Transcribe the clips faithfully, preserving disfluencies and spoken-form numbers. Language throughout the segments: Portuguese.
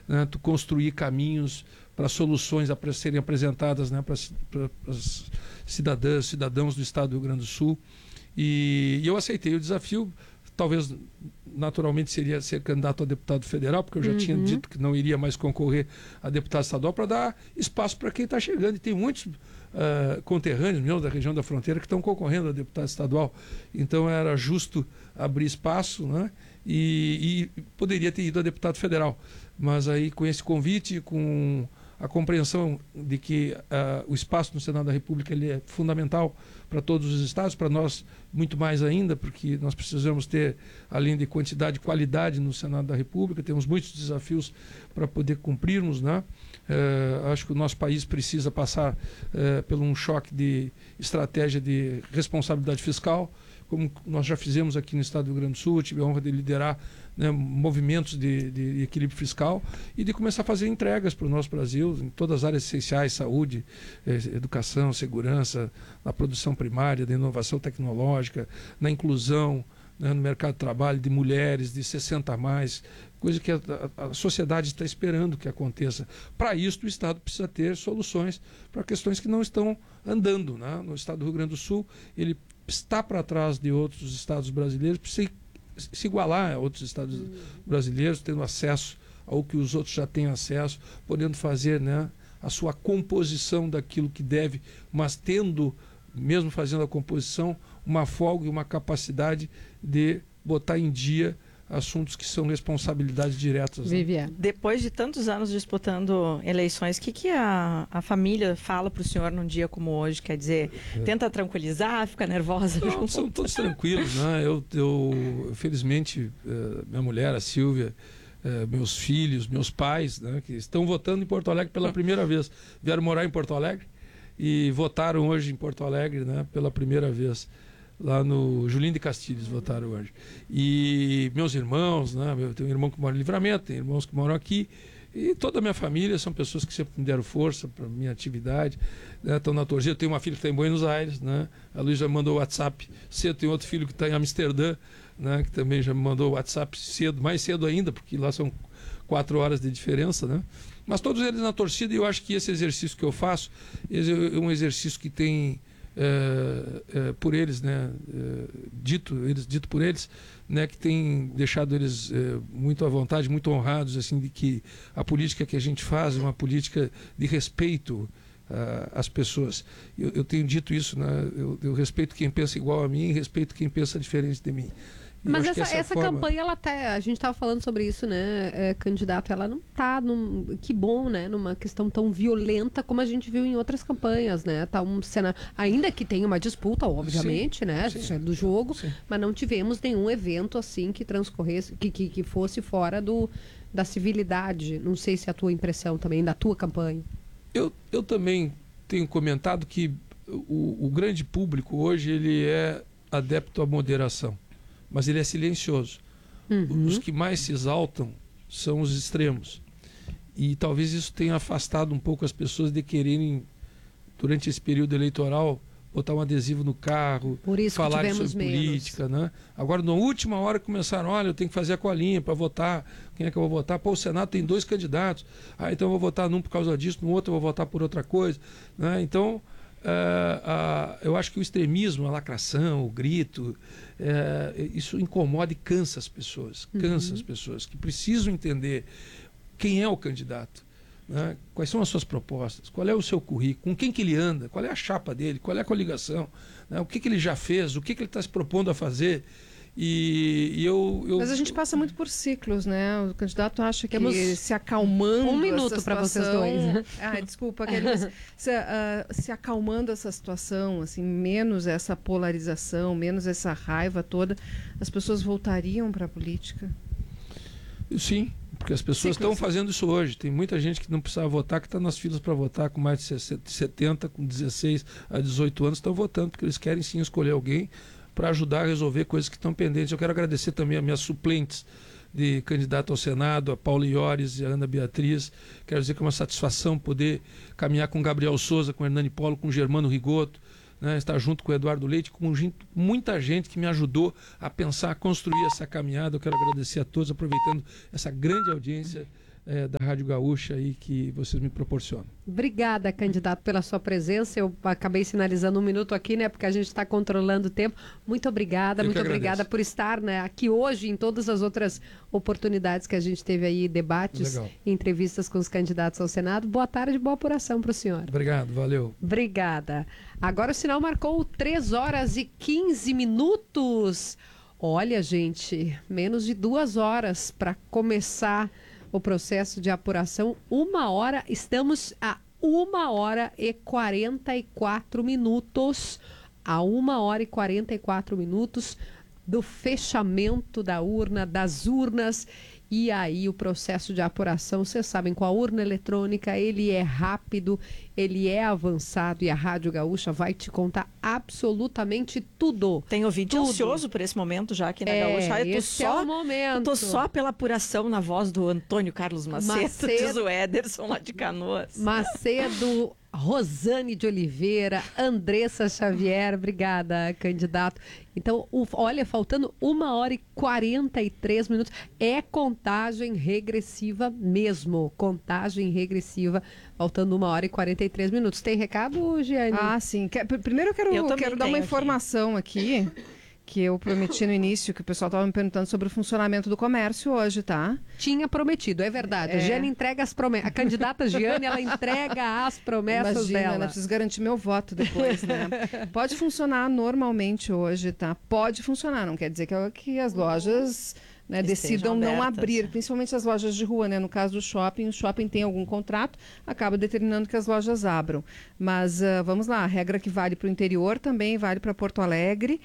né, tu construir caminhos para soluções a serem apresentadas, né, para os cidadãs, cidadãos do estado do Rio Grande do Sul. E, e eu aceitei o desafio. Talvez, naturalmente, seria ser candidato a deputado federal, porque eu já uhum. tinha dito que não iria mais concorrer a deputado estadual, para dar espaço para quem está chegando. E tem muitos uh, conterrâneos meus da região da fronteira que estão concorrendo a deputado estadual. Então era justo abrir espaço, né? E, e poderia ter ido a deputado federal. Mas aí, com esse convite, com a compreensão de que uh, o espaço no Senado da República ele é fundamental para todos os estados, para nós muito mais ainda, porque nós precisamos ter, além de quantidade, qualidade no Senado da República. Temos muitos desafios para poder cumprirmos, né? Uh, acho que o nosso país precisa passar uh, por um choque de estratégia de responsabilidade fiscal, como nós já fizemos aqui no estado do Rio Grande do Sul. Eu tive a honra de liderar, né, movimentos de, de equilíbrio fiscal e de começar a fazer entregas para o nosso Brasil em todas as áreas essenciais: saúde, educação, segurança, na produção primária, da inovação tecnológica, na inclusão, né, no mercado de trabalho de mulheres de sessenta a mais, coisa que a, a, a sociedade está esperando que aconteça. Para isso, o Estado precisa ter soluções para questões que não estão andando, né? No estado do Rio Grande do Sul, ele está para trás de outros estados brasileiros, precisa se igualar a outros estados uhum. brasileiros, tendo acesso ao que os outros já têm acesso, podendo fazer, né, a sua composição daquilo que deve, mas tendo, mesmo fazendo a composição, uma folga e uma capacidade de botar em dia assuntos que são responsabilidades diretas. Viviane, né? Depois de tantos anos disputando eleições, o que, que a, a família fala para o senhor num dia como hoje? Quer dizer, é. tenta tranquilizar, fica nervosa? Não, são todos tranquilos, né? Eu, eu felizmente, minha mulher, a Silvia, meus filhos, meus pais, né, que estão votando em Porto Alegre pela primeira vez, vieram morar em Porto Alegre e votaram hoje em Porto Alegre, né, pela primeira vez. Lá no Julinho de Castilhos votaram hoje. E meus irmãos, né? Eu tenho um irmão que mora em Livramento, tem irmãos que moram aqui. E toda a minha família são pessoas que sempre me deram força para a minha atividade, né? Estão na torcida. Eu tenho uma filha que está em Buenos Aires, né? A Luísa já mandou o WhatsApp cedo. Tem outro filho que está em Amsterdã, né? Que também já me mandou o WhatsApp cedo, mais cedo ainda, porque lá são quatro horas de diferença, né? Mas todos eles na torcida, e eu acho que esse exercício que eu faço é um exercício que tem... É, é, por eles, né, é, dito, eles, dito por eles, né, que tem deixado eles é, muito à vontade, muito honrados, assim, de que a política que a gente faz é uma política de respeito uh, às pessoas. Eu, eu tenho dito isso, né, eu, eu respeito quem pensa igual a mim e respeito quem pensa diferente de mim. Mas essa, essa, essa forma... campanha, ela tá, a gente estava falando sobre isso, né, é, candidato, ela não está, que bom, né, numa questão tão violenta como a gente viu em outras campanhas, né, tá um cenário, ainda que tenha uma disputa, obviamente, sim, né, sim, do jogo, sim. Mas não tivemos nenhum evento assim que transcorresse, que, que, que fosse fora do, da civilidade. Não sei se é a tua impressão também, da tua campanha. Eu, eu também tenho comentado que o, o grande público hoje, ele é adepto à moderação, mas ele é silencioso. Uhum. Os que mais se exaltam são os extremos. E talvez isso tenha afastado um pouco as pessoas de quererem, durante esse período eleitoral, botar um adesivo no carro, falar sobre política, né? Agora, na última hora começaram, olha, eu tenho que fazer a colinha para votar, quem é que eu vou votar? Pô, o Senado tem dois candidatos, ah, então eu vou votar num por causa disso, no outro eu vou votar por outra coisa, né? Então... Uh, uh, eu acho que o extremismo, a lacração, o grito, uh, isso incomoda e cansa as pessoas, cansa uhum. as pessoas que precisam entender quem é o candidato, né? Quais são as suas propostas, qual é o seu currículo, com quem que ele anda, qual é a chapa dele, qual é a coligação, né? O que, que ele já fez, o que, que ele está se propondo a fazer. E, e eu, eu... Mas a gente passa muito por ciclos, né? O candidato acha que Temos se acalmando um minuto para vocês dois, né? Ah, desculpa, se, uh, se acalmando essa situação, assim, menos essa polarização, menos essa raiva toda, as pessoas voltariam para a política? Sim, porque as pessoas estão fazendo isso hoje. Tem muita gente que não precisava votar, que está nas filas para votar com mais de setenta, com dezesseis a dezoito anos, estão votando, porque eles querem sim escolher alguém para ajudar a resolver coisas que estão pendentes. Eu quero agradecer também a minhas suplentes de candidato ao Senado, a Paula Iores e a Ana Beatriz. Quero dizer que é uma satisfação poder caminhar com Gabriel Souza, com Hernani Polo, com Germano Rigoto, né, estar junto com o Eduardo Leite, com muita gente que me ajudou a pensar, a construir essa caminhada. Eu quero agradecer a todos, aproveitando essa grande audiência é, da Rádio Gaúcha aí que vocês me proporcionam. Obrigada, candidato, pela sua presença. Eu acabei sinalizando um minuto aqui, né? Porque a gente está controlando o tempo. Muito obrigada, Eu muito obrigada agradeço. por estar, né, aqui hoje, em todas as outras oportunidades que a gente teve aí, debates, Legal. entrevistas com os candidatos ao Senado. Boa tarde, boa apuração para o senhor. Obrigado, valeu. Obrigada. Agora o sinal marcou três horas e quinze minutos. Olha, gente, menos de duas horas para começar o processo de apuração. Uma hora, estamos a uma hora e quarenta e quatro minutos. A uma hora e quarenta e quatro minutos do fechamento da urna, das urnas. E aí o processo de apuração, vocês sabem, com a urna eletrônica, ele é rápido, ele é avançado e a Rádio Gaúcha vai te contar absolutamente tudo. Tem ouvinte Tudo. ansioso por esse momento já aqui na É, Gaúcha. Ah, eu tô esse é só, o momento. eu tô só pela apuração na voz do Antônio Carlos Macedo, Macedo. diz o Ederson lá de Canoas. Macedo, Rosane de Oliveira, Andressa Xavier, obrigada, candidato. Então, o- olha, faltando uma hora e quarenta e três minutos, é contagem regressiva mesmo, contagem regressiva, faltando uma hora e quarenta e três minutos. Tem recado, Giane? Ah, sim. Quer- pr- Primeiro eu quero, Eu também quero dar uma tenho aqui. informação aqui, que eu prometi no início, que o pessoal estava me perguntando sobre o funcionamento do comércio hoje, tá? Tinha prometido, é verdade. A É. Giane entrega as promessas. A candidata Giane, ela entrega as promessas Imagina, dela. né? Preciso garantir meu voto depois, né? Pode funcionar normalmente hoje, tá? Pode funcionar, não quer dizer que, que as lojas, né, Estejam decidam não abertas. abrir, principalmente as lojas de rua, né? No caso do shopping, o shopping tem algum contrato, acaba determinando que as lojas abram. Mas ah, vamos lá, a regra que vale para o interior também vale para Porto Alegre.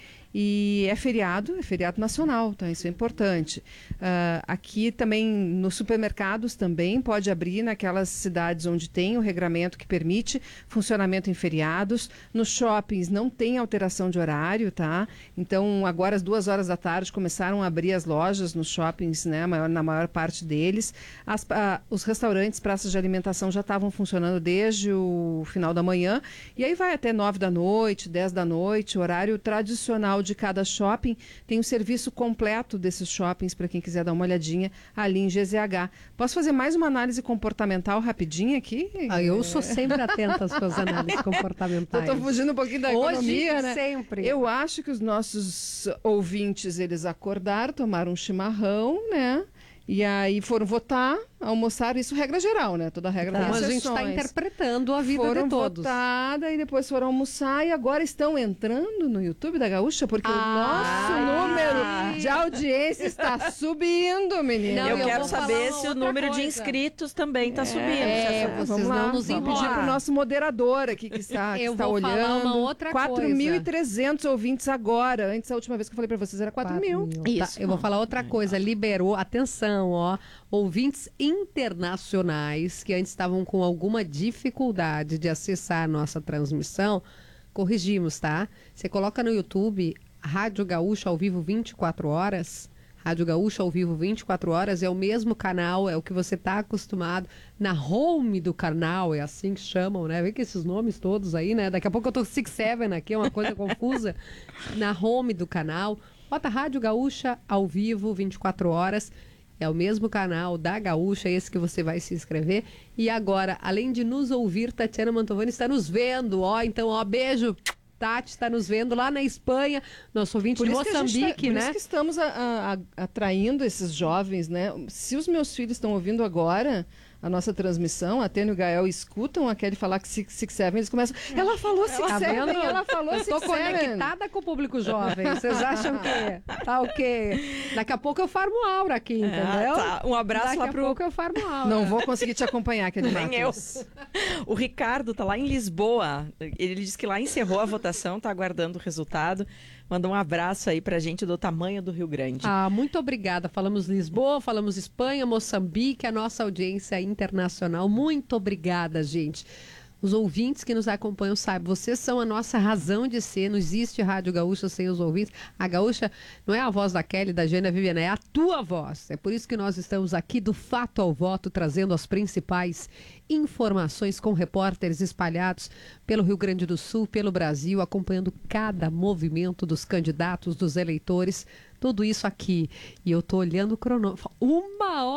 E é feriado, é feriado nacional, então isso é importante. Ah, aqui também, nos supermercados também pode abrir naquelas cidades onde tem o regramento que permite funcionamento em feriados. Nos shoppings não tem alteração de horário, tá? Então, agora às duas horas da tarde começaram a abrir as lojas nos shoppings, né? Maior, na maior parte deles. As, ah, os restaurantes, praças de alimentação já estavam funcionando desde o final da manhã. E aí vai até nove da noite, dez da noite, horário tradicional de cada shopping. Tem um serviço completo desses shoppings para quem quiser dar uma olhadinha ali em G Z H. Posso fazer mais uma análise comportamental rapidinha aqui? Ah, eu sou sempre atenta às suas análises comportamentais. Eu tô fugindo um pouquinho da Hoje economia, e né? sempre. Eu acho que os nossos ouvintes, eles acordaram, tomaram um chimarrão, né? E aí foram votar, almoçaram, isso regra geral, né? Toda regra Então, tem a gente está exceções. interpretando a vida Foram de todos. votar, e depois foram almoçar e agora estão entrando no YouTube da Gaúcha, porque Ah! o nosso número de audiência está subindo, menina. Não, eu eu quero vou falar saber uma se o outra número de coisa. inscritos também está subindo. É, Se essa- vocês vamos não lá, nos vamos enrolar. pedir para o nosso moderador aqui que está, que Eu está vou olhando. falar uma outra quatro mil e trezentos ouvintes agora. Antes, a última vez que eu falei para vocês era quatro mil. Tá, Isso. eu vou falar outra coisa. Liberou, atenção, ó, ouvintes internacionais que antes estavam com alguma dificuldade de acessar a nossa transmissão, corrigimos, tá? Você coloca no YouTube Rádio Gaúcha ao vivo vinte e quatro horas. Rádio Gaúcha ao vivo vinte e quatro horas é o mesmo canal, é o que você está acostumado. Na home do canal, é assim que chamam, né? Vê que esses nomes todos aí, né? Daqui a pouco eu tô six seven aqui, é uma coisa confusa. Na home do canal, bota Rádio Gaúcha ao vivo vinte e quatro horas. É o mesmo canal da Gaúcha, esse que você vai se inscrever. E agora, além de nos ouvir, Tatiana Mantovani está nos vendo, ó. Então, ó, beijo. Tati está nos vendo lá na Espanha, nosso ouvinte Por de isso, que a gente Moçambique, tá, por né? isso que estamos a- a- a- atraindo esses jovens, né? Se os meus filhos estão ouvindo agora a nossa transmissão, a Tênia e o Gael escutam a Kelly falar que Six Six Seven, eles começam. Ela falou Six Tá Seven, vendo? ela falou Eu tô Six Seven. conectada com o público jovem. Vocês acham que tá ok? Daqui a pouco eu farmo aura aqui, entendeu? tá. Um abraço Daqui lá a pro- pouco eu farmo aura. Não vou conseguir te acompanhar, Kelly Nem eu. Matos. O Ricardo tá lá em Lisboa. Ele disse que lá encerrou a votação, tá aguardando o resultado. Manda um abraço aí pra gente do tamanho do Rio Grande. Ah, muito obrigada. Falamos Lisboa, falamos Espanha, Moçambique, a nossa audiência internacional. Muito obrigada, gente. Os ouvintes que nos acompanham sabem, vocês são a nossa razão de ser. Não existe Rádio Gaúcha sem os ouvintes. A Gaúcha não é a voz da Kelly, da Jana Viviana, é a tua voz. É por isso que nós estamos aqui do Fato ao Voto, trazendo as principais informações com repórteres espalhados pelo Rio Grande do Sul, pelo Brasil, acompanhando cada movimento dos candidatos, dos eleitores. Tudo isso aqui. E eu tô olhando o cronômetro. Uma hora e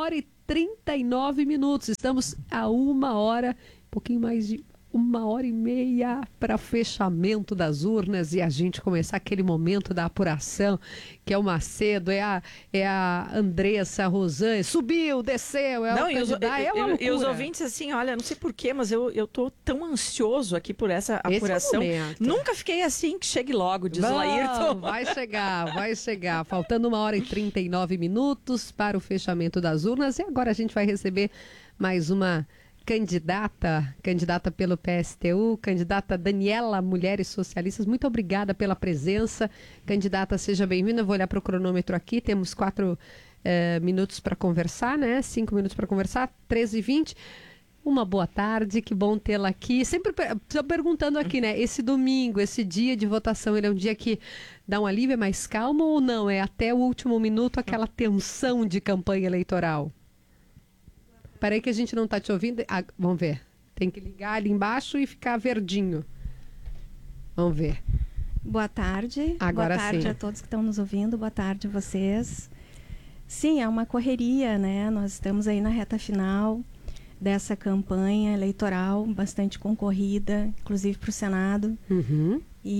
trinta e nove minutos. Estamos a uma hora, um pouquinho mais de uma hora e meia para fechamento das urnas e a gente começar aquele momento da apuração, que é o Macedo, é a, é a Andressa, a Rosane, subiu, desceu, é não, o e os, candidato, é uma e os ouvintes assim, olha, não sei porquê, mas eu, eu tô tão ansioso aqui por essa Esse apuração. é o momento. Nunca fiquei assim, que chegue logo, diz o Não, Laírton. vai chegar, vai chegar. Faltando uma hora e trinta e nove minutos para o fechamento das urnas. E agora a gente vai receber mais uma candidata, candidata pelo P S T U, candidata Daniela Mulheres Socialistas. Muito obrigada pela presença. Candidata, seja bem-vinda. Vou olhar para o cronômetro aqui. Temos quatro eh, minutos para conversar, né? Cinco minutos para conversar, treze e vinte. Uma boa tarde, que bom tê-la aqui. Sempre estou perguntando aqui, né? Esse domingo, esse dia de votação, ele é um dia que dá um alívio, é mais calmo ou não? É até o último minuto aquela tensão de campanha eleitoral? Peraí que a gente não está te ouvindo. Ah, vamos ver. Tem que ligar ali embaixo e ficar verdinho. Vamos ver. Boa tarde. Agora Boa tarde sim. a todos que estão nos ouvindo. Boa tarde a vocês. Sim, é uma correria, né? Nós estamos aí na reta final dessa campanha eleitoral, bastante concorrida, inclusive para o Senado. Uhum.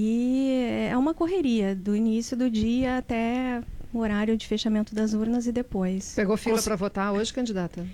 E é uma correria, do início do dia até o horário de fechamento das urnas e depois. Pegou fila para votar hoje, candidata?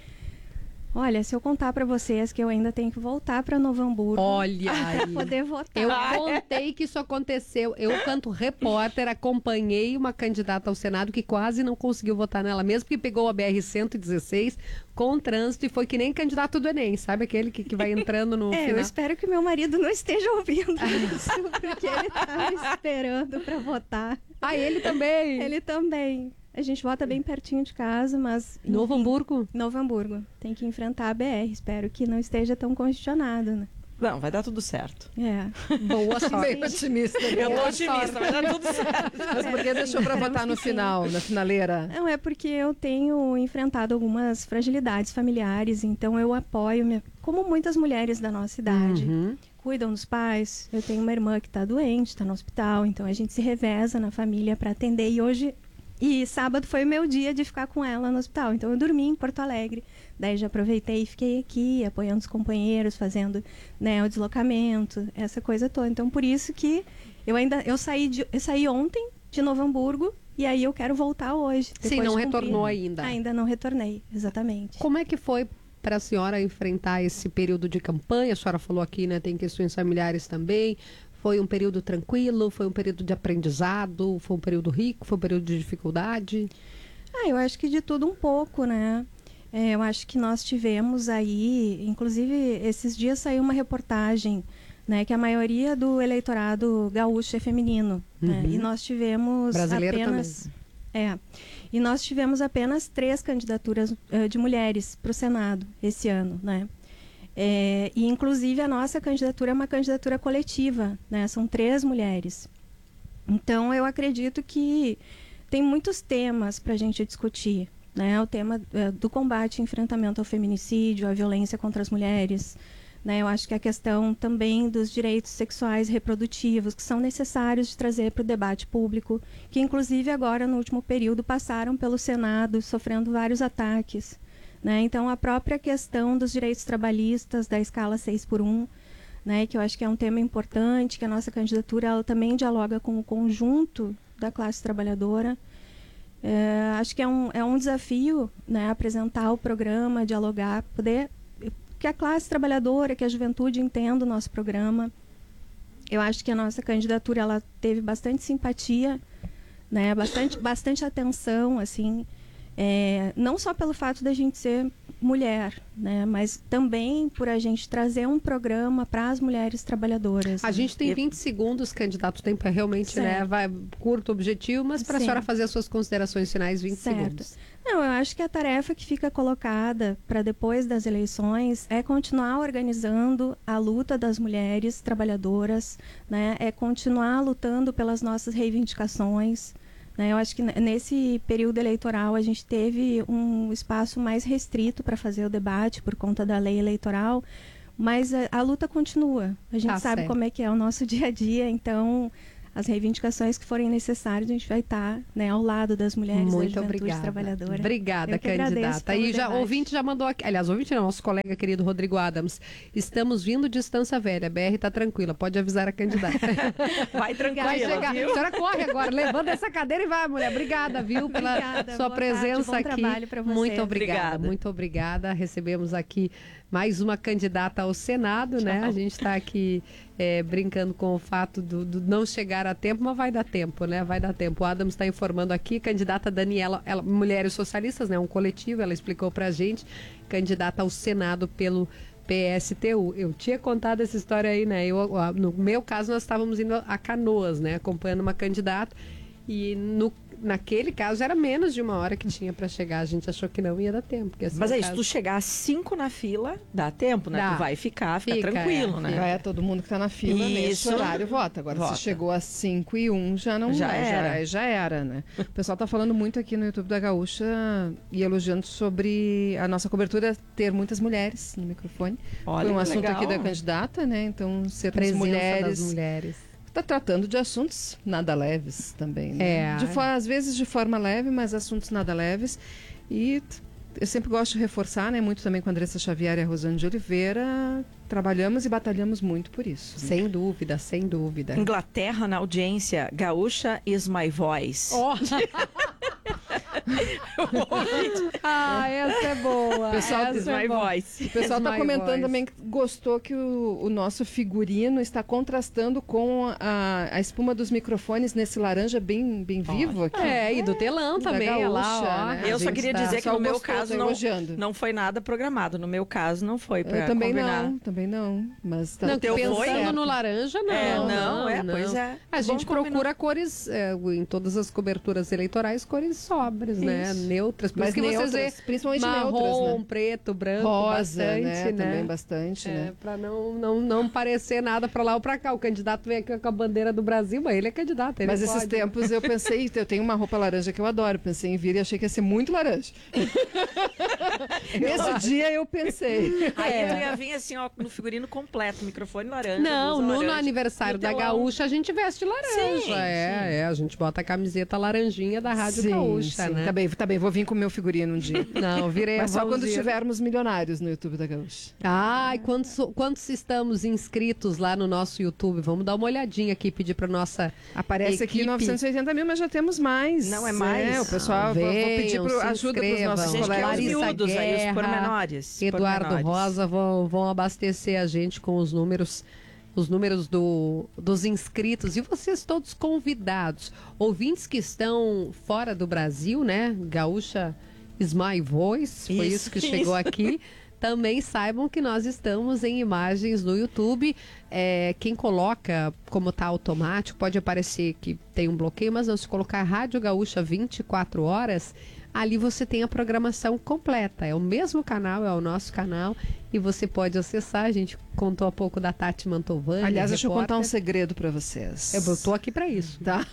Olha, se eu contar para vocês que eu ainda tenho que voltar para Novo Hamburgo Olha para aí. poder votar. Eu contei que isso aconteceu. Eu, quanto repórter, acompanhei uma candidata ao Senado que quase não conseguiu votar nela mesmo, porque pegou a B R cento e dezesseis com trânsito e foi que nem candidato do Enem, sabe? Aquele que, que vai entrando no É, final. eu espero que meu marido não esteja ouvindo isso, porque ele tá me esperando para votar. Ah, ele também? Ele também. A gente vota bem pertinho de casa, mas... Novo enfim, Hamburgo? Novo Hamburgo. Tem que enfrentar a B R. Espero que não esteja tão congestionado, né? Não, vai dar tudo certo. É. Boa sorte. Meio otimista. Eu tô Boa otimista, sorte. vai dar tudo certo. Mas por que deixou para votar no final, na finaleira? Não, é porque eu tenho enfrentado algumas fragilidades familiares, então eu apoio, minha... como muitas mulheres da nossa idade. Uhum. Cuidam dos pais. Eu tenho uma irmã que está doente, está no hospital, então a gente se reveza na família para atender. E hoje... E sábado foi o meu dia de ficar com ela no hospital. Então eu dormi em Porto Alegre. Daí já aproveitei e fiquei aqui, apoiando os companheiros, fazendo, né, o deslocamento, essa coisa toda. Então por isso que eu ainda eu saí, de, eu saí ontem de Novo Hamburgo e aí eu quero voltar hoje. Sim, não retornou ainda. Ainda não retornei, exatamente. Como é que foi para a senhora enfrentar esse período de campanha? A senhora falou aqui, né, tem questões familiares também. Foi um período tranquilo? Foi um período de aprendizado? Foi um período rico? Foi um período de dificuldade? Ah, eu acho que de tudo um pouco, né? É, eu acho que nós tivemos aí, inclusive esses dias saiu uma reportagem, né, que a maioria do eleitorado gaúcho é feminino, Uhum. né? E nós tivemos Brasileiro apenas é, e nós tivemos apenas três candidaturas uh, de mulheres para o Senado esse ano, né? É, e inclusive a nossa candidatura é uma candidatura coletiva, né? São três mulheres. Então eu acredito que tem muitos temas para a gente discutir, né? O tema é, do combate e enfrentamento ao feminicídio, à violência contra as mulheres, né? Eu acho que a questão também dos direitos sexuais e reprodutivos, que são necessários de trazer para o debate público, que inclusive agora no último período passaram pelo Senado sofrendo vários ataques. Né? Então, a própria questão dos direitos trabalhistas da escala seis por um, né? Que eu acho que é um tema importante, que a nossa candidatura ela também dialoga com o conjunto da classe trabalhadora. É, acho que é um, é um desafio, né? Apresentar o programa, dialogar, poder que a classe trabalhadora, que a juventude entenda o nosso programa. Eu acho que a nossa candidatura ela teve bastante simpatia, né? Bastante, bastante atenção, assim. É, não só pelo fato da gente ser mulher, né, mas também por a gente trazer um programa para as mulheres trabalhadoras. A né? gente tem vinte segundos, candidato, o tempo é realmente, Certo. né, vai curto objetivo, mas para a Sim. senhora fazer as suas considerações finais, vinte Certo. segundos. Não, eu acho que a tarefa que fica colocada para depois das eleições é continuar organizando a luta das mulheres trabalhadoras, né, é continuar lutando pelas nossas reivindicações. Eu acho que nesse período eleitoral a gente teve um espaço mais restrito para fazer o debate por conta da lei eleitoral, mas a, a luta continua. A gente Tá sabe certo. como é que é o nosso dia a dia, então as reivindicações que forem necessárias, a gente vai estar, né, ao lado das mulheres, Muito da juventude obrigada. trabalhadora. Obrigada, candidata. E já, o ouvinte já mandou aqui, aliás, o ouvinte não, nosso colega querido Rodrigo Adams, estamos vindo de Estância Velha, a B R está tranquila, pode avisar a candidata. Vai tranquila, Vai chegar. viu? A senhora corre agora, levanta essa cadeira e vai, mulher. Obrigada, viu, pela Obrigada, sua boa presença tarde, bom aqui. trabalho pra você. Muito obrigada, Obrigada. muito obrigada. Recebemos aqui mais uma candidata ao Senado, Tchau. né? A gente está aqui é, brincando com o fato do, do não chegar a tempo, mas vai dar tempo, né? Vai dar tempo. O Adams está informando aqui, candidata Daniela, ela, Mulheres Socialistas, né? Um coletivo, ela explicou pra gente, candidata ao Senado pelo P S T U. Eu tinha contado essa história aí, né? Eu, no meu caso, nós estávamos indo a Canoas, né? Acompanhando uma candidata. E no, naquele caso era menos de uma hora que tinha para chegar. A gente achou que não ia dar tempo. Porque, assim, Mas aí, caso... se tu chegar às cinco na fila, dá tempo, né? Dá. Tu vai ficar, fica, Fica, tranquilo, é, né? Já é todo mundo que está na fila nesse Isso. horário vota. Agora, Vota. se chegou às cinco e um, já não Já já era. Já, já era, né? O pessoal está falando muito aqui no YouTube da Gaúcha e elogiando sobre a nossa cobertura ter muitas mulheres no microfone. Olha, Foi um que assunto legal. aqui da candidata, né? Então, ser presença mulheres. das mulheres. Está tratando de assuntos nada leves também, né? É. De fo- às vezes de forma leve, mas assuntos nada leves. E t- eu sempre gosto de reforçar, né? Muito também com a Andressa Xavier e a Rosane de Oliveira. Trabalhamos e batalhamos muito por isso. né? Sem dúvida, sem dúvida. Inglaterra na audiência, Gaúcha is my voice. Oh. Ah, essa é boa. Pessoal, is essa é my boa. voice. O pessoal Is está my comentando voice. também que gostou que o, o nosso figurino está contrastando com a, a espuma dos microfones nesse laranja bem, bem vivo aqui. É, e do telão Da também, olha lá, gaúcha, ó. né? Eu A só gente queria tá- dizer que só no meu gostou, caso tá não, elogiando. não foi nada programado. No meu caso não foi para Eu também combinar. não, também não. Mas tá Não, teu pensando foi? no laranja, não. É, não, não, é, não. pois é. A gente Vamos procura cores, é, em todas as coberturas eleitorais, cores sóbrias, né? Isso. Neutras. Por Mas isso que neutras, vocês vê principalmente marrom, neutras, né? preto, branco, Rosa, bastante, né? né? Também bastante, É, né? pra não, não, não parecer nada pra lá ou pra cá. O candidato vem aqui com a bandeira do Brasil, mas ele é candidato, ele Mas esses pode. tempos eu pensei, eu tenho uma roupa laranja que eu adoro, pensei em vir e achei que ia ser muito laranja. Nesse dia eu pensei. Aí É. tu ia vir assim, ó, no figurino completo, microfone laranja. Não, blusa no, no laranja, aniversário e o da telão. Gaúcha a gente veste laranja. Sim, é, sim. é, a gente bota a camiseta laranjinha da Rádio Gaúcha, né? Tá bem, tá bem, vou vir com o meu figurino um dia. Não, virei Mas só vamos quando ir. tivermos milionários no YouTube da Gaúcha. Ai, quantos, quantos estamos inscritos lá no nosso YouTube? Vamos dar uma olhadinha aqui, pedir para nossa Aparece aqui equipe. novecentos e oitenta mil, mas já temos mais. Não é mais? É, o pessoal, vou, vou pedir Venham, pro, se ajuda para os inscrevam. nossos A gente quer os Larissa colegas. miúdos aí, os Guerra, pormenores. Eduardo pormenores. Rosa vão, vão abastecer a gente com os números, os números do, dos inscritos. E vocês todos convidados. Ouvintes que estão fora do Brasil, né? Gaúcha is my voice, foi isso, Isso, que isso. chegou aqui. Também saibam que nós estamos em imagens no YouTube. É, quem coloca como está automático, pode aparecer que tem um bloqueio, mas não, se colocar Rádio Gaúcha vinte e quatro horas, ali você tem a programação completa. É o mesmo canal, é o nosso canal, e você pode acessar. A gente contou há pouco da Tati Mantovani. Aliás, deixa eu contar um repórter. segredo para vocês. Eu estou aqui para isso. Tá?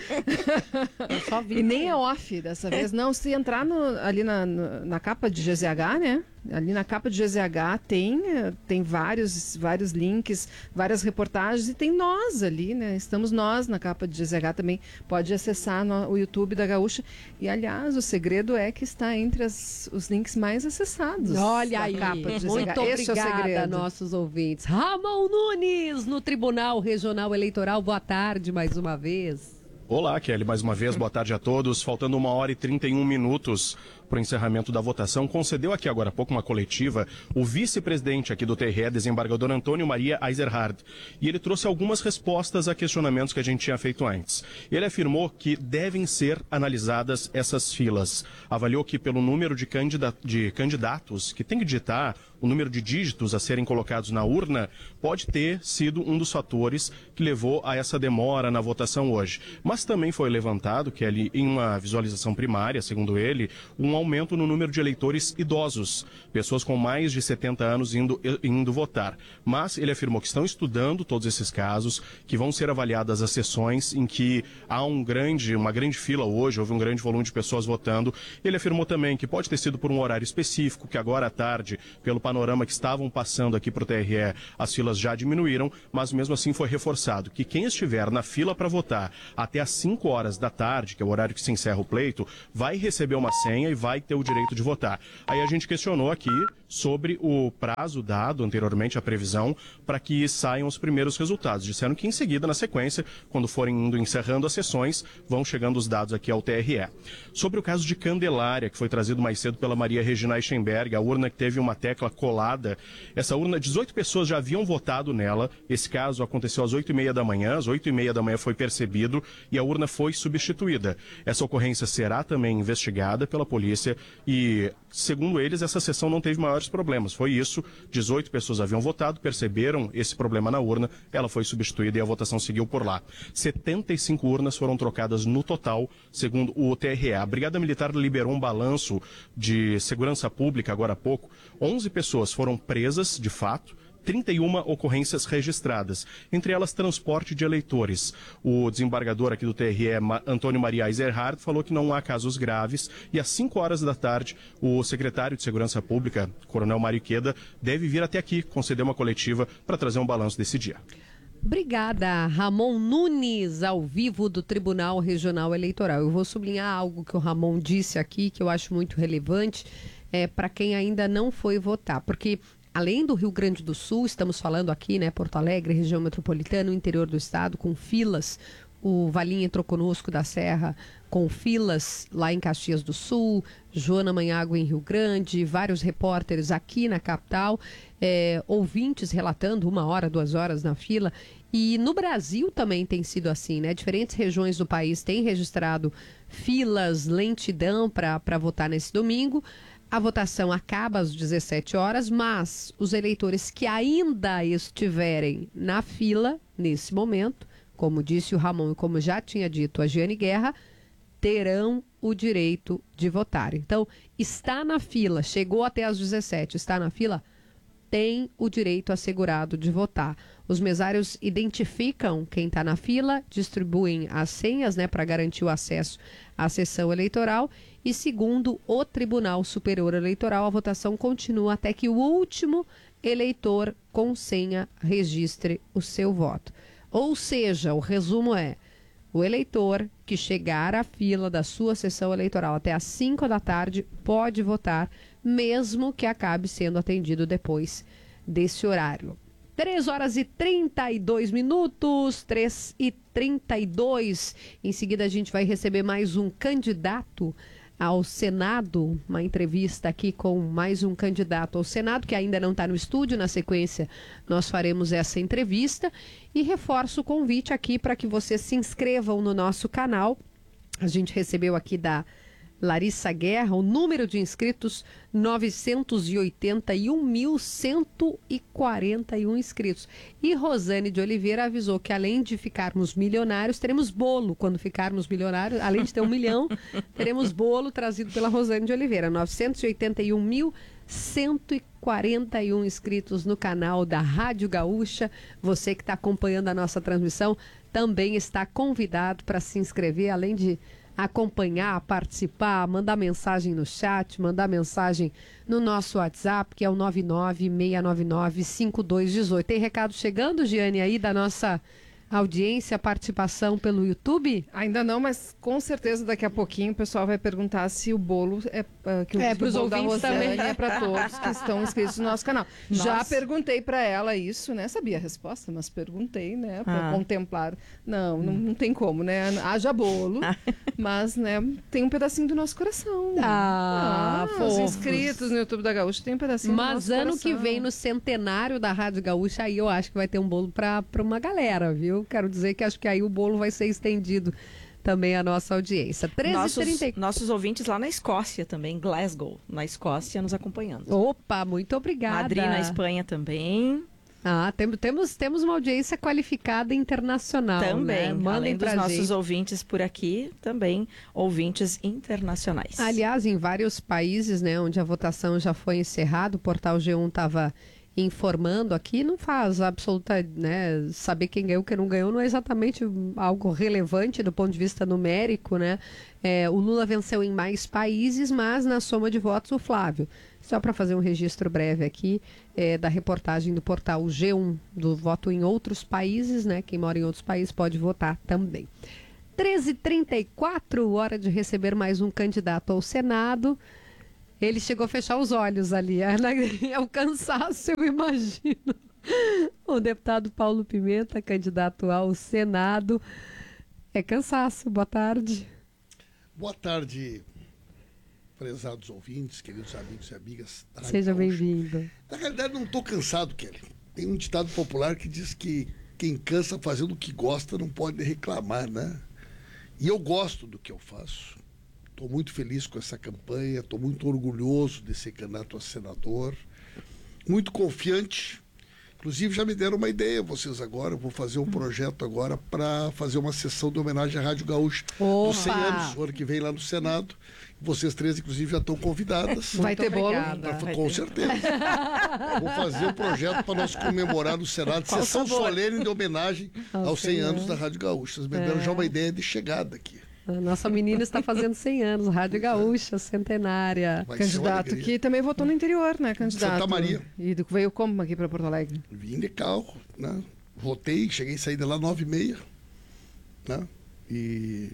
Eu só vi. E nem é off dessa vez. Não, se entrar no- ali na, no- na capa de G Z H, né? Ali na capa de G Z H tem, eh, tem vários, vários links, várias reportagens e tem nós ali, né? Estamos nós na capa de G Z H também. Pode acessar no- o YouTube da Gaúcha. E, aliás, o segredo é que está entre as- os links mais acessados. Olha da aí, capa de G Z H. muito Esse é o obrigada, segredo. nossos ouvintes. Ramon Nunes, no Tribunal Regional Eleitoral. Boa tarde, mais uma vez. Olá, Kelly, mais uma vez, boa tarde a todos. Faltando uma hora e trinta e um minutos para o encerramento da votação, concedeu aqui agora há pouco uma coletiva o vice-presidente aqui do T R E, desembargador Antônio Maria Eiserhard, e ele trouxe algumas respostas a questionamentos que a gente tinha feito antes. Ele afirmou que devem ser analisadas essas filas. Avaliou que pelo número de, candida- de candidatos que tem que digitar, o número de dígitos a serem colocados na urna, pode ter sido um dos fatores que levou a essa demora na votação hoje. Mas também foi levantado que ali em uma visualização primária, segundo ele, um um aumento no número de eleitores idosos, pessoas com mais de setenta anos indo, indo votar. Mas ele afirmou que estão estudando todos esses casos, que vão ser avaliadas as sessões em que há um grande, uma grande fila hoje, houve um grande volume de pessoas votando. Ele afirmou também que pode ter sido por um horário específico, que agora à tarde, pelo panorama que estavam passando aqui para o T R E, as filas já diminuíram, mas mesmo assim foi reforçado que quem estiver na fila para votar até às cinco horas da tarde, que é o horário que se encerra o pleito, vai receber uma senha e vai ter o direito de votar. Aí a gente questionou aqui sobre o prazo dado anteriormente, a previsão, para que saiam os primeiros resultados. Disseram que em seguida, na sequência, quando forem indo encerrando as sessões, vão chegando os dados aqui ao T R E. Sobre o caso de Candelária, que foi trazido mais cedo pela Maria Regina Eichenberg, a urna que teve uma tecla colada, essa urna, dezoito pessoas já haviam votado nela. Esse caso aconteceu às oito e meia da manhã, às oito e meia da manhã foi percebido e a urna foi substituída. Essa ocorrência será também investigada pela polícia e, segundo eles, essa sessão não teve maiores problemas. Foi isso, dezoito pessoas haviam votado, perceberam esse problema na urna, ela foi substituída e a votação seguiu por lá. setenta e cinco urnas foram trocadas no total, segundo o T R E. A Brigada Militar liberou um balanço de segurança pública agora há pouco. onze pessoas foram presas, de fato, trinta e uma ocorrências registradas, entre elas transporte de eleitores. O desembargador aqui do T R E, Antônio Maria Eiserhardt, falou que não há casos graves e às cinco horas da tarde o secretário de Segurança Pública, Coronel Mário Queda, deve vir até aqui conceder uma coletiva para trazer um balanço desse dia. Obrigada, Ramon Nunes, ao vivo do Tribunal Regional Eleitoral. Eu vou sublinhar algo que o Ramon disse aqui, que eu acho muito relevante, é, para quem ainda não foi votar, porque além do Rio Grande do Sul, estamos falando aqui, né, Porto Alegre, região metropolitana, o interior do estado, com filas. O Valim entrou conosco da Serra com filas lá em Caxias do Sul, Joana Manhago em Rio Grande, vários repórteres aqui na capital, é, ouvintes relatando uma hora, duas horas na fila. E no Brasil também tem sido assim, né? Diferentes regiões do país têm registrado filas, lentidão para votar nesse domingo. A votação acaba às dezessete horas, mas os eleitores que ainda estiverem na fila nesse momento, como disse o Ramon e como já tinha dito a Giane Guerra, terão o direito de votar. Então, está na fila, chegou até às dezessete, está na fila, tem o direito assegurado de votar. Os mesários identificam quem está na fila, distribuem as senhas, né, para garantir o acesso à sessão eleitoral e, segundo o Tribunal Superior Eleitoral, a votação continua até que o último eleitor com senha registre o seu voto. Ou seja, o resumo é: o eleitor que chegar à fila da sua sessão eleitoral até às cinco da tarde pode votar, mesmo que acabe sendo atendido depois desse horário. três horas e trinta e dois minutos, três e trinta e dois. Em seguida a gente vai receber mais um candidato ao Senado, uma entrevista aqui com mais um candidato ao Senado, que ainda não está no estúdio. Na sequência, nós faremos essa entrevista e reforço o convite aqui para que vocês se inscrevam no nosso canal. A gente recebeu aqui da Larissa Guerra o número de inscritos, novecentos e oitenta e um mil cento e quarenta e um inscritos. E Rosane de Oliveira avisou que, além de ficarmos milionários, teremos bolo quando ficarmos milionários. Além de ter um milhão, teremos bolo trazido pela Rosane de Oliveira. novecentos e oitenta e um mil cento e quarenta e um inscritos no canal da Rádio Gaúcha. Você que está acompanhando a nossa transmissão também está convidado para se inscrever, além de acompanhar, participar, mandar mensagem no chat, mandar mensagem no nosso WhatsApp, que é o nove nove seis nove nove cinco dois um oito. Tem recado chegando, Giane, aí da nossa audiência, participação pelo YouTube? Ainda não, mas com certeza daqui a pouquinho o pessoal vai perguntar se o bolo é uh, que o, é para os ouvintes da Rosane também é para todos que estão inscritos no nosso canal. Nossa. Já perguntei para ela isso, né? Sabia a resposta, mas perguntei, né? Para ah. contemplar. Não, não, não tem como, né? Haja bolo, mas, né? Tem um pedacinho do nosso coração. Ah, ah os inscritos no YouTube da Gaúcha tem um pedacinho mas do nosso ano coração. que vem, no centenário da Rádio Gaúcha, aí eu acho que vai ter um bolo para uma galera, viu? Quero dizer que acho que aí o bolo vai ser estendido também à nossa audiência. treze e trinta Nossos ouvintes lá na Escócia também, Glasgow, na Escócia, nos acompanhando. Opa, muito obrigada. Madrid na Espanha também. Ah, tem, temos, temos uma audiência qualificada internacional. Também, né? Mandem além dos pra nossos gente. ouvintes por aqui, também ouvintes internacionais. Aliás, em vários países, né, onde a votação já foi encerrada, o portal G um estava informando aqui, não faz absoluta, né, saber quem ganhou, quem não ganhou, não é exatamente algo relevante do ponto de vista numérico, né? É, o Lula venceu em mais países, mas na soma de votos o Flávio. Só para fazer um registro breve aqui é, da reportagem do portal G um, do voto em outros países, né? Quem mora em outros países pode votar também. treze e trinta e quatro, hora de receber mais um candidato ao Senado. Ele chegou a fechar os olhos ali. É o cansaço, eu imagino. O deputado Paulo Pimenta, candidato ao Senado. É cansaço. Boa tarde. Boa tarde, prezados ouvintes, queridos amigos e amigas. da Rádio Seja Gaúcha. bem-vindo. Na realidade, não estou cansado, Kelly. Tem um ditado popular que diz que quem cansa fazendo o que gosta não pode reclamar, né? E eu gosto do que eu faço. Estou muito feliz com essa campanha, estou muito orgulhoso de ser candidato a senador, muito confiante. Inclusive, já me deram uma ideia, vocês agora. Eu vou fazer um projeto agora para fazer uma sessão de homenagem à Rádio Gaúcha Opa! dos cem anos, o ano que vem lá no Senado. Vocês três, inclusive, já estão convidadas. Vai ter bolo? Pra- com certeza. Vou fazer um projeto para nós comemorar no Senado, Qual sessão sabor? solene de homenagem Aos aos cem cem anos anos. da Rádio Gaúcha. Vocês me deram É. já uma ideia de chegada aqui. A nossa menina está fazendo cem anos. Rádio Gaúcha, centenária. Vai ser uma Candidato alegria. que também votou no interior, né, candidato? Santa Maria. E do- veio como aqui para Porto Alegre? Vim de carro, né? Votei, cheguei a sair de lá nove e meia, né? E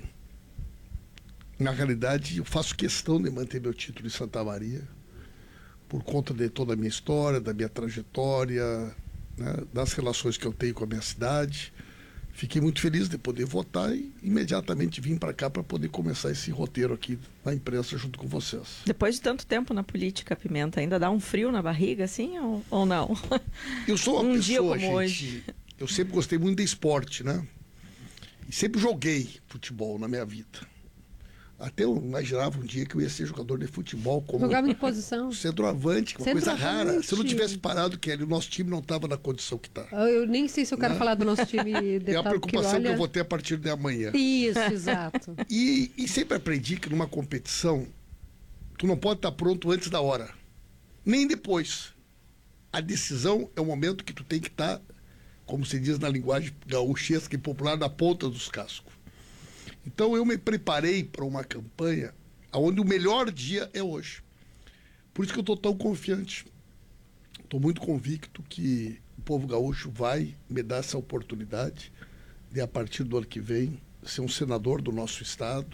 na realidade eu faço questão de manter meu título em Santa Maria por conta de toda a minha história, da minha trajetória, né? Das relações que eu tenho com a minha cidade. Fiquei muito feliz de poder votar e imediatamente vim para cá para poder começar esse roteiro aqui na imprensa junto com vocês. Depois de tanto tempo na política, Pimenta, ainda dá um frio na barriga, assim, ou, ou não? Eu sou uma Um pessoa, dia como gente, hoje. eu sempre gostei muito de esporte, né? E sempre joguei futebol na minha vida. Até eu imaginava um dia que eu ia ser jogador de futebol como Jogava em que posição? centroavante, uma coisa Centroavante. rara. Se eu não tivesse parado, Kelly, o nosso time não estava na condição que está. Eu nem sei se eu quero Né? falar do nosso time de É a tal, preocupação olha... que eu vou ter a partir de amanhã. Isso, exato. E, e sempre aprendi que numa competição, tu não pode estar pronto antes da hora, nem depois. A decisão é o momento que tu tem que estar, como se diz na linguagem gaúchesca e popular, na ponta dos cascos. Então eu me preparei para uma campanha onde o melhor dia é hoje. Por isso que eu estou tão confiante. Estou muito convicto que o povo gaúcho vai me dar essa oportunidade de, a partir do ano que vem, ser um senador do nosso estado.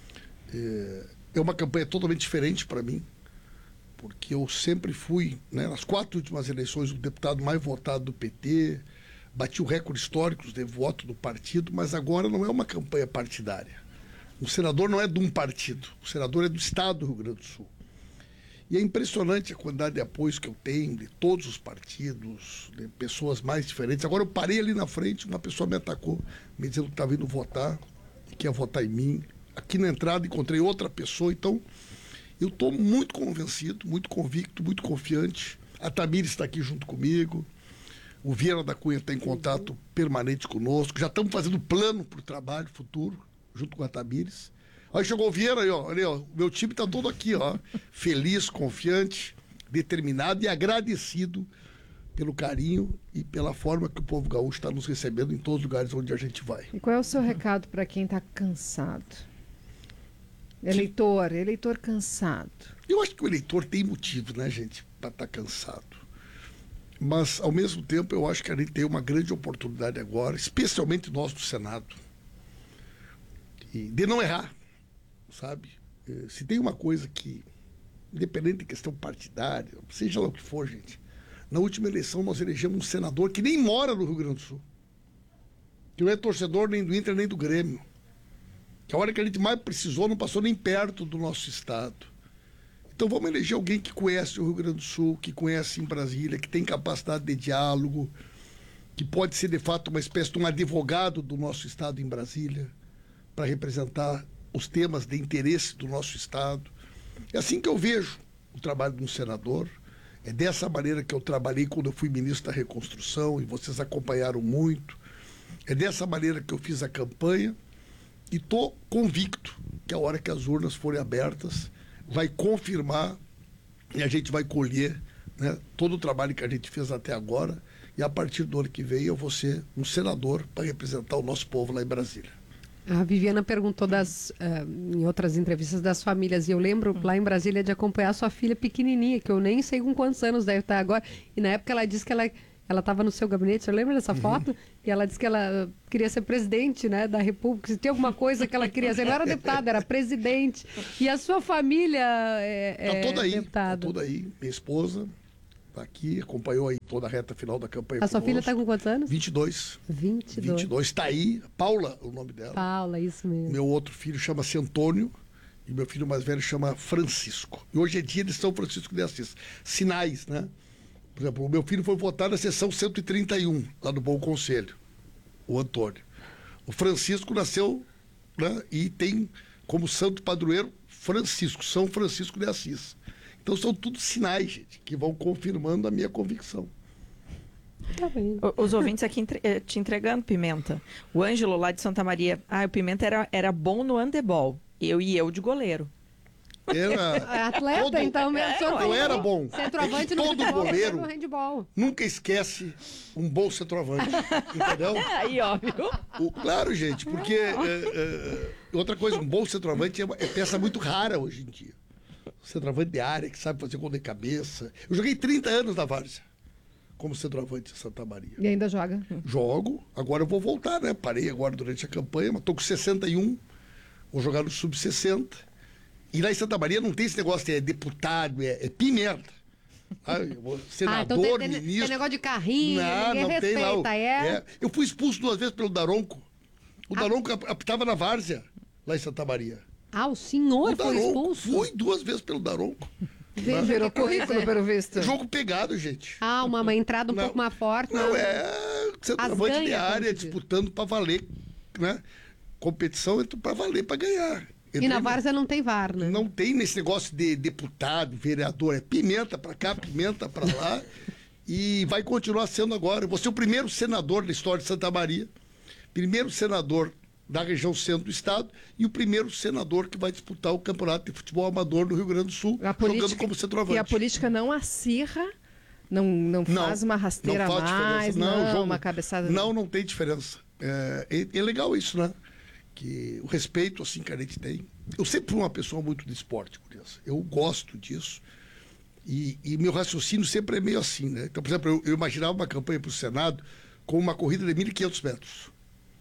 É, é uma campanha totalmente diferente para mim, porque eu sempre fui, né, nas quatro últimas eleições, o deputado mais votado do P T, bati o recorde histórico de voto do partido, mas agora não é uma campanha partidária. O senador não é de um partido, o senador é do estado do Rio Grande do Sul. E é impressionante a quantidade de apoios que eu tenho de todos os partidos, de pessoas mais diferentes. Agora eu parei ali na frente, uma pessoa me atacou, me dizendo que estava indo votar, e que ia votar em mim. Aqui na entrada encontrei outra pessoa, então eu estou muito convencido, muito convicto, muito confiante. A Tamires está aqui junto comigo. O Vieira da Cunha está em contato permanente conosco. Já estamos fazendo plano para o trabalho futuro, junto com a Tamires. Aí chegou o Vieira aí, ó. Olha, ó, meu time está todo aqui, ó. Feliz, confiante, determinado e agradecido pelo carinho e pela forma que o povo gaúcho está nos recebendo em todos os lugares onde a gente vai. E qual é o seu recado para quem está cansado? Eleitor, eleitor cansado. Eu acho que o eleitor tem motivo, né, gente, para estar cansado. Mas, ao mesmo tempo, eu acho que a gente tem uma grande oportunidade agora, especialmente nós do Senado, de não errar, sabe? Se tem uma coisa que, independente de questão partidária, seja lá o que for, gente, na última eleição nós elegemos um senador que nem mora no Rio Grande do Sul, que não é torcedor nem do Inter nem do Grêmio, que a hora que a gente mais precisou não passou nem perto do nosso estado. Então vamos eleger alguém que conhece o Rio Grande do Sul, que conhece em Brasília, que tem capacidade de diálogo, que pode ser de fato uma espécie de um advogado do nosso estado em Brasília, para representar os temas de interesse do nosso estado. É assim que eu vejo o trabalho de um senador. É dessa maneira que eu trabalhei quando eu fui ministro da Reconstrução, e vocês acompanharam muito. É dessa maneira que eu fiz a campanha, e estou convicto que a hora que as urnas forem abertas, vai confirmar e a gente vai colher, né, todo o trabalho que a gente fez até agora, e a partir do ano que vem eu vou ser um senador para representar o nosso povo lá em Brasília. A Viviana perguntou das, uh, em outras entrevistas das famílias, e eu lembro lá em Brasília de acompanhar a sua filha pequenininha, que eu nem sei com quantos anos deve estar agora, e na época ela disse que ela ela estava no seu gabinete, você lembra dessa foto? Uhum. E ela disse que ela queria ser presidente, né, da República, se tem alguma coisa que ela queria ser, não era deputada, era presidente. E a sua família é, tá é toda aí, deputada? Tá toda aí, minha esposa está aqui, acompanhou aí toda a reta final da campanha. A sua filha está com quantos anos? vinte e dois. vinte e dois. vinte e dois, está aí, Paula, o nome dela. Paula, isso mesmo. Meu outro filho chama-se Antônio, e meu filho mais velho chama Francisco. E hoje é dia de São Francisco de Assis. Sinais, né? Por exemplo, o meu filho foi votar na sessão cento e trinta e um, lá do Bom Conselho, o Antônio. O Francisco nasceu, né, e tem como santo padroeiro Francisco, São Francisco de Assis. Então são tudo sinais, gente, que vão confirmando a minha convicção. Tá bem. Os ouvintes aqui entre, te entregando Pimenta. O Ângelo, lá de Santa Maria. Ah, o Pimenta era, era bom no handebol. Eu e eu de goleiro. Era É atleta, todo, então mesmo. Eu era bom. Centroavante É no todo futebol, goleiro no handebol. nunca esquece um bom centroavante, entendeu? Aí, ó, viu? O, claro, gente, porque é, é, outra coisa, um bom centroavante é, é peça muito rara hoje em dia. Centroavante de área, que sabe fazer gol de cabeça. Eu joguei trinta anos na Várzea como centroavante em Santa Maria. E ainda joga? Jogo, agora eu vou voltar, né? Parei agora durante a campanha, mas tô com sessenta e um, vou jogar no sub sessenta. E lá em Santa Maria não tem esse negócio de é deputado, é, é pimenta. Ah, senador, ah, então tem, tem, ministro. tem negócio de carrinho, não, ninguém não respeita, tem lá. é? é? Eu fui expulso duas vezes pelo Daronco. O Ah. Daronco apitava na Várzea, lá em Santa Maria. Ah, o senhor O foi Daronco, expulso? fui duas vezes pelo Daronco. Veja Virou que coisa. currículo, pelo visto. Jogo pegado, gente. Ah, uma, uma entrada um Não. pouco mais forte. Não, não. é centroavante de ganha, área, como se diz. disputando para valer, né? Competição para valer, para ganhar. E na Várzea não tem V A R, né? Não tem nesse negócio de deputado, vereador, é pimenta para cá, pimenta para lá. E vai continuar sendo agora. Eu vou ser o primeiro senador da história de Santa Maria, primeiro senador da região centro do estado e o primeiro senador que vai disputar o campeonato de futebol amador do Rio Grande do Sul, A política, jogando como centroavante. E a política não acirra, não, não faz Não, uma rasteira não a faz mais, diferença. não, Não, jogo- uma cabeçada... Não, não tem diferença. É, é, é legal isso, né? Que o respeito assim que a gente tem. Eu sempre fui uma pessoa muito de esporte, curioso. Eu gosto disso. E, e meu raciocínio sempre é meio assim, né? Então, por exemplo, eu, eu imaginava uma campanha para o Senado com uma corrida de mil e quinhentos metros.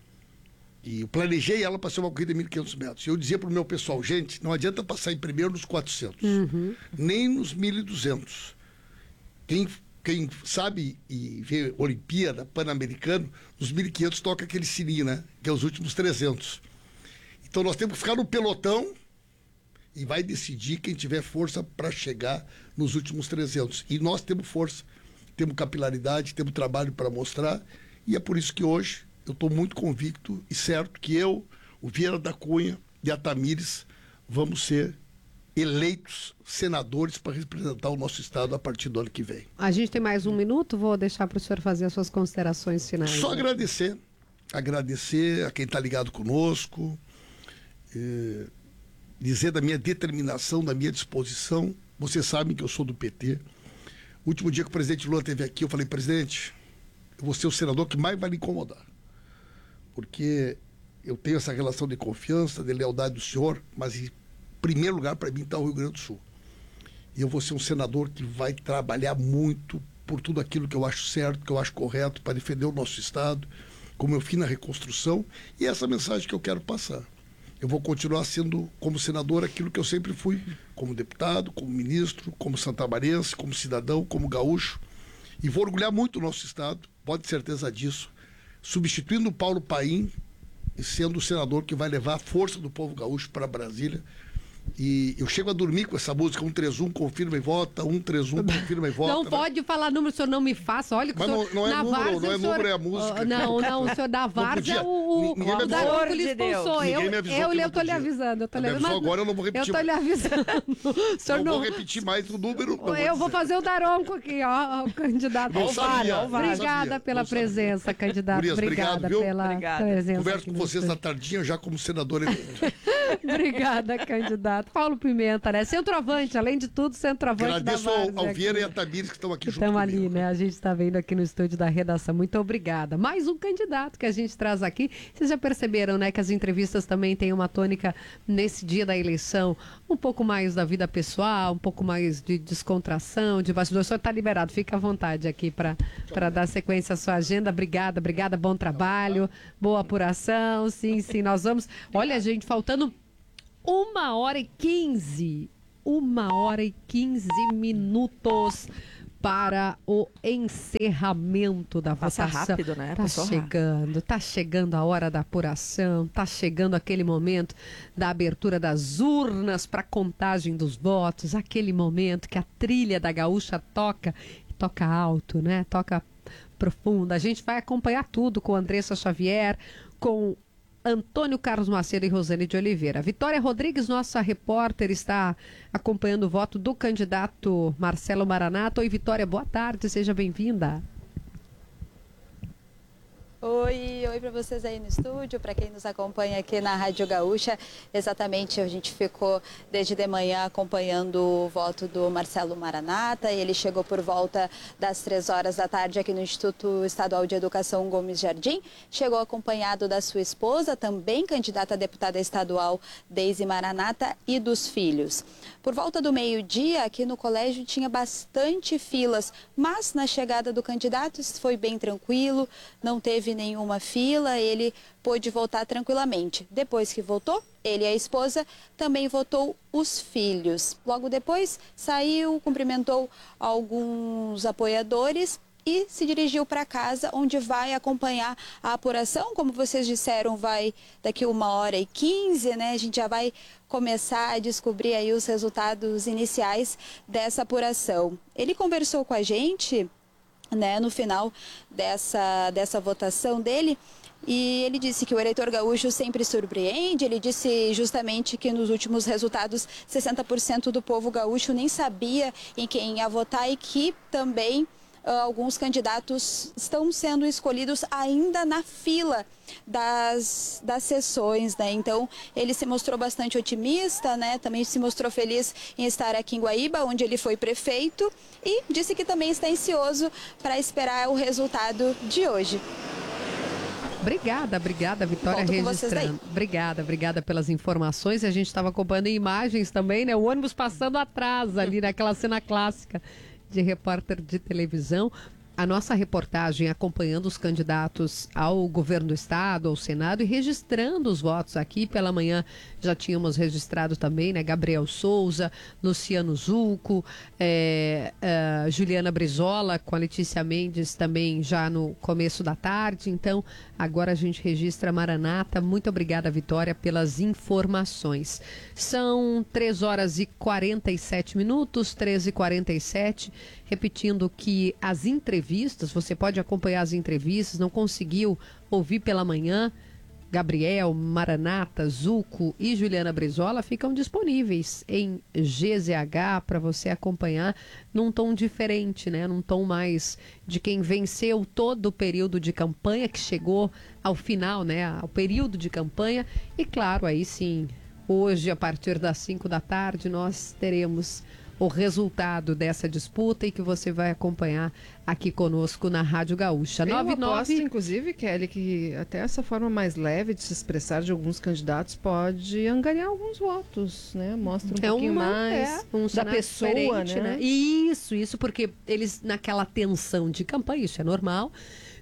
E eu planejei ela para ser uma corrida de mil e quinhentos metros. E eu dizia para o meu pessoal, gente, não adianta passar em primeiro nos quatrocentos, Uhum. nem nos mil e duzentos. Quem, quem sabe e vê Olimpíada, Pan-Americano, nos mil e quinhentos toca aquele sininho, né? Que é os últimos trezentos. Então nós temos que ficar no pelotão e vai decidir quem tiver força para chegar nos últimos trezentos. E nós temos força, temos capilaridade, temos trabalho para mostrar. E é por isso que hoje eu estou muito convicto e certo que eu, o Vieira da Cunha e a Tamires vamos ser eleitos senadores para representar o nosso estado a partir do ano que vem. A gente tem mais um minuto, vou deixar para o senhor fazer as suas considerações finais. Só agradecer, agradecer a quem está ligado conosco, eh, dizer da minha determinação, da minha disposição. Vocês sabem que eu sou do P T. O último dia que o presidente Lula esteve aqui, eu falei, presidente, eu vou ser o senador que mais vai lhe incomodar. Porque eu tenho essa relação de confiança, de lealdade do senhor, mas em primeiro lugar para mim está o Rio Grande do Sul. E eu vou ser um senador que vai trabalhar muito por tudo aquilo que eu acho certo, que eu acho correto, para defender o nosso estado, como eu fiz na reconstrução, e essa é a mensagem que eu quero passar. Eu vou continuar sendo, como senador, aquilo que eu sempre fui, como deputado, como ministro, como santamarense, como cidadão, como gaúcho, e vou orgulhar muito o nosso estado, pode ter certeza disso, substituindo o Paulo Paim e sendo o senador que vai levar a força do povo gaúcho para Brasília E eu chego a dormir com essa música, um três um, confirma e vota, um três um, confirma e vota. Não né? pode falar número, o senhor não me faça. Olha que Mas o senhor, não, não é na número, Várzea, não é o senhor- número, é a música. Oh, não, não, o senhor da Várzea é o, o, Ninguém me o avisou. Daronco lhe De Deus. expulsou. Ninguém Eu, me avisou eu, que eu, não tô lhe podia. avisando. Eu tô lhe Me avisou avisando. agora, eu não vou repetir Eu tô lhe avisando. O senhor Não não, vou repetir mais o número. não eu vou dizer. fazer o Daronco aqui, ó, o candidato. Não sabia, não Obrigada sabia, pela não sabia. presença, candidato. Gurias, Obrigada obrigado, viu? pela Obrigada. presença. Converso aqui com no vocês estúdio. na tardinha, já como senador eleito. Obrigada, candidato. Paulo Pimenta, né? Centroavante, além de tudo, centroavante Agradeço da ao, Várzea ao aqui. Vieira e a Tamires que estão aqui junto Estamos comigo. ali, né? A gente está vendo aqui no estúdio da redação. Muito obrigada. Mais um candidato que a gente traz aqui. Vocês já perceberam, né, que as entrevistas também têm uma tônica nesse dia da eleição, um pouco mais da vida pessoal, um pouco mais de descontração, de bastidor. O senhor está liberado, fica à vontade aqui para dar sequência à sua agenda. Obrigada, obrigada, bom trabalho, boa apuração. Sim, sim, nós vamos. Olha, gente, faltando uma hora e quinze. Uma hora e quinze minutos para o encerramento da Passa votação. rápido, né? Tá Passou rápido. chegando, tá chegando a hora da apuração, tá chegando aquele momento da abertura das urnas para contagem dos votos, aquele momento que a trilha da gaúcha toca, e toca alto, né? Toca profunda. A gente vai acompanhar tudo com Andressa Xavier, com Antônio Carlos Macedo e Rosane de Oliveira. Vitória Rodrigues, nossa repórter, está acompanhando o voto do candidato Marcelo Maranata. Oi, Vitória, boa tarde, seja bem-vinda. Oi, oi para vocês aí no estúdio, para quem nos acompanha aqui na Rádio Gaúcha. Exatamente, a gente ficou desde de manhã acompanhando o voto do Marcelo Maranata. Ele chegou por volta das três horas da tarde aqui no Instituto Estadual de Educação Gomes Jardim. Chegou acompanhado da sua esposa, também candidata a deputada estadual, Deise Maranata, e dos filhos. Por volta do meio-dia, aqui no colégio tinha bastante filas, mas na chegada do candidato foi bem tranquilo, não teve nenhuma fila, ele pôde votar tranquilamente. Depois que votou, ele e a esposa também votou os filhos. Logo depois, saiu, cumprimentou alguns apoiadores e se dirigiu para casa, onde vai acompanhar a apuração. Como vocês disseram, vai daqui uma hora e quinze, né? A gente já vai começar a descobrir aí os resultados iniciais dessa apuração. Ele conversou com a gente, né, no final dessa, dessa votação dele, e ele disse que o eleitor gaúcho sempre surpreende. Ele disse justamente que nos últimos resultados sessenta por cento do povo gaúcho nem sabia em quem ia votar e que também uh, alguns candidatos estão sendo escolhidos ainda na fila das, das sessões, né? Então ele se mostrou bastante otimista, né? Também se mostrou feliz em estar aqui em Guaíba, onde ele foi prefeito, e disse que também está ansioso para esperar o resultado de hoje. Obrigada, obrigada, Vitória, Volto com vocês registrando. Obrigada, obrigada pelas informações. A gente estava acompanhando imagens também, né? O ônibus passando atrás ali naquela cena clássica de repórter de televisão. A nossa reportagem acompanhando os candidatos ao governo do estado, ao Senado, e registrando os votos aqui. Pela manhã já tínhamos registrado também, né? Gabriel Souza, Luciano Zulco, é, é, Juliana Brizola, com a Letícia Mendes também já no começo da tarde. Então, agora a gente registra Maranata. Muito obrigada, Vitória, pelas informações. São três horas e quarenta e sete minutos, treze e quarenta e sete. Repetindo que as entrevistas, você pode acompanhar as entrevistas, não conseguiu ouvir pela manhã, Gabriel, Maranata, Zulco e Juliana Brizola ficam disponíveis em G Z H para você acompanhar num tom diferente, né? Num tom mais de quem venceu todo o período de campanha, que chegou ao final, né? Ao período de campanha. E claro, aí sim, hoje, a partir das cinco da tarde, nós teremos o resultado dessa disputa e que você vai acompanhar aqui conosco na Rádio Gaúcha. Eu nove nove aposto, inclusive, Kelly, que até essa forma mais leve de se expressar de alguns candidatos pode angariar alguns votos, né? Mostra um é pouquinho uma, mais é, um da cenário pessoa, diferente, né? Isso, isso, porque eles naquela tensão de campanha, isso é normal,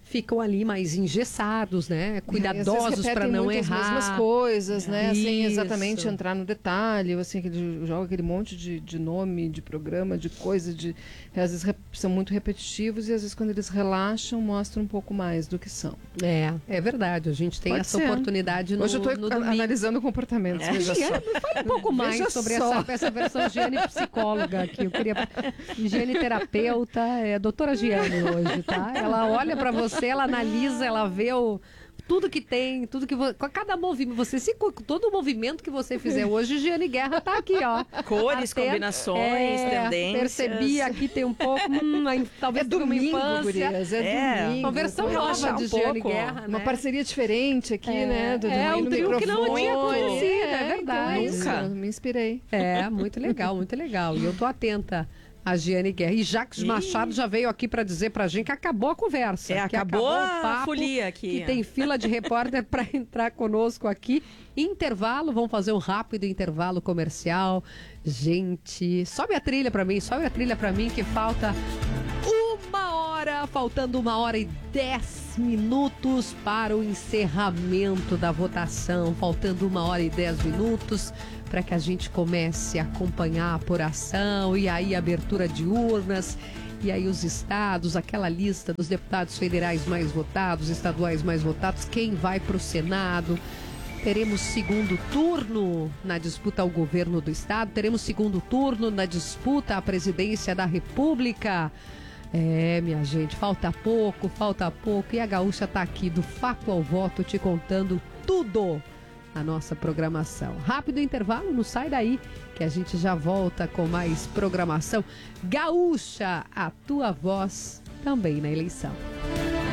ficam ali mais engessados, né? Cuidadosos para não errar. As mesmas coisas, né? Isso. Sem exatamente entrar no detalhe, assim, aquele, joga aquele monte de, de nome, de programa, de coisa, de às vezes rep, são muito repetitivos e às vezes quando eles relaxam mostram um pouco mais do que são. É, é verdade. A gente tem Pode essa ser. oportunidade no Hoje eu estou no domingo. analisando comportamentos. É. Veja Giane, só. fale um pouco mais Veja sobre só. essa, essa versão Giane psicóloga aqui. Eu queria Giane terapeuta, é a doutora Giane hoje, tá? Ela olha para você, ela analisa, ela vê o tudo que tem, tudo que vo... cada movimento, você se todo movimento que você fizer hoje, Giane Guerra tá aqui, ó. Cores, Até, combinações, é, tendências. Percebi aqui tem um pouco, hum, aí, talvez É tenha uma domingo, infância. gurias, é, É, domingo. Uma versão Vou nova relaxar de um Giane pouco. Guerra, Uma né? parceria diferente aqui, É, né? Do, é, do um no trio que não microfone. tinha acontecido, é então verdade. isso, Nunca. me inspirei. É, muito legal, muito legal. E eu tô atenta a Giane Guerra. E Jacques Ih. Machado já veio aqui para dizer pra gente que acabou a conversa. É, que acabou o a papo, folia aqui. Que tem fila de repórter para entrar conosco aqui. Intervalo, vamos fazer um rápido intervalo comercial. Gente, sobe a trilha para mim, sobe a trilha para mim que falta uma hora, faltando uma hora e dez minutos para o encerramento da votação. Faltando uma hora e dez minutos para que a gente comece a acompanhar a apuração e aí a abertura de urnas. E aí os estados, aquela lista dos deputados federais mais votados, estaduais mais votados, quem vai para o Senado. Teremos segundo turno na disputa ao governo do estado, teremos segundo turno na disputa à presidência da República. É, minha gente, falta pouco, falta pouco. E a Gaúcha tá aqui do Fato ao Voto te contando tudo a nossa programação. Rápido intervalo, não sai daí que a gente já volta com mais programação. Gaúcha, a tua voz também na eleição.